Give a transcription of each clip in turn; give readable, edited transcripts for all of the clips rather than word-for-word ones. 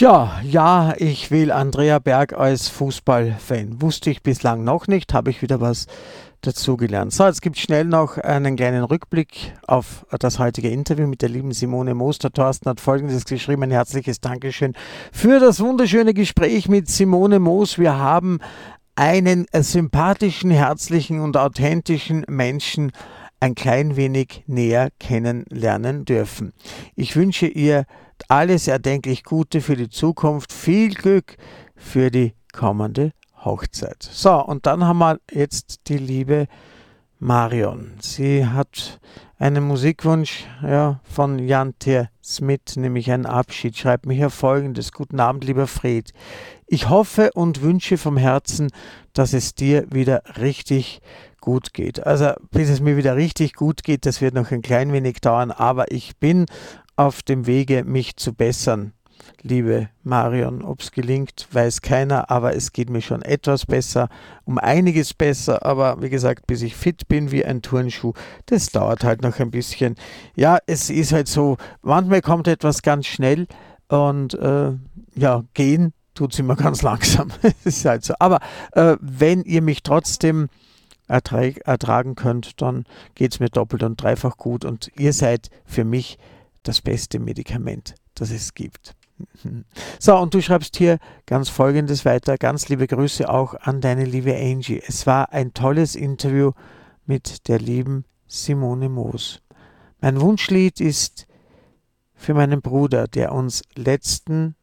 Ja, ich wähle Andrea Berg als Fußballfan. Wusste ich bislang noch nicht, habe ich wieder was dazugelernt. So, jetzt gibt es schnell noch einen kleinen Rückblick auf das heutige Interview mit der lieben Simone Moos. Der Thorsten hat Folgendes geschrieben: Ein herzliches Dankeschön für das wunderschöne Gespräch mit Simone Moos. Wir haben einen sympathischen, herzlichen und authentischen Menschen ein klein wenig näher kennenlernen dürfen. Ich wünsche ihr alles erdenklich Gute für die Zukunft, viel Glück für die kommende Hochzeit. So, und dann haben wir jetzt die liebe Marion. Sie hat einen Musikwunsch von Jan T. Smith, nämlich einen Abschied. Schreibt mir hier Folgendes: Guten Abend, lieber Fred. Ich hoffe und wünsche vom Herzen, dass es dir wieder richtig gut geht. Also bis es mir wieder richtig gut geht, das wird noch ein klein wenig dauern, aber ich bin auf dem Wege, mich zu bessern. Liebe Marion, ob es gelingt, weiß keiner, aber es geht mir schon etwas besser, um einiges besser, aber wie gesagt, bis ich fit bin wie ein Turnschuh, das dauert halt noch ein bisschen. Ja, es ist halt so, manchmal kommt etwas ganz schnell und gehen tut es immer ganz langsam. Das ist halt so. Aber wenn ihr mich trotzdem ertragen könnt, dann geht es mir doppelt und dreifach gut und ihr seid für mich das beste Medikament, das es gibt. So, und du schreibst hier ganz Folgendes weiter: Ganz liebe Grüße auch an deine liebe Angie. Es war ein tolles Interview mit der lieben Simone Moos. Mein Wunschlied ist für meinen Bruder, der uns und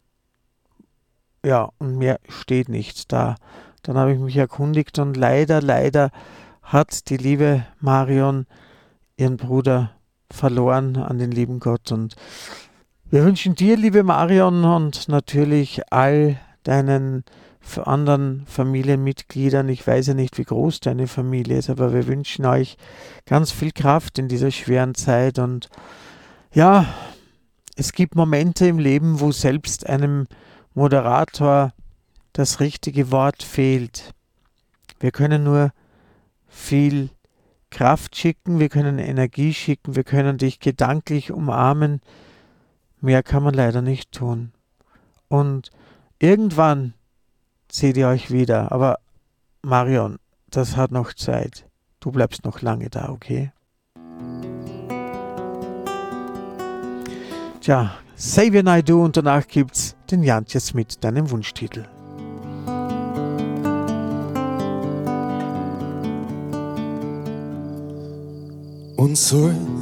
mehr steht nicht da. Dann habe ich mich erkundigt und leider hat die liebe Marion ihren Bruder verloren an den lieben Gott. Und wir wünschen dir, liebe Marion, und natürlich all deinen anderen Familienmitgliedern, ich weiß ja nicht, wie groß deine Familie ist, aber wir wünschen euch ganz viel Kraft in dieser schweren Zeit. Und ja, es gibt Momente im Leben, wo selbst einem Moderator das richtige Wort fehlt. Wir können nur viel Kraft schicken, wir können Energie schicken, wir können dich gedanklich umarmen. Mehr kann man leider nicht tun. Und irgendwann seht ihr euch wieder. Aber Marion, das hat noch Zeit. Du bleibst noch lange da, okay? Tja, Xavier Naidoo, und danach gibt's den Jantje Smith, deinem Wunschtitel. Und soll